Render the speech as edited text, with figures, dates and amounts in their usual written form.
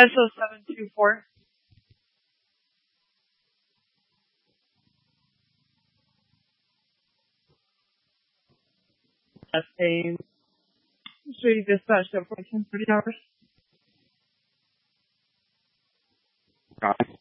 SO724. That's a Street dispatch at 1430 hours. Copy.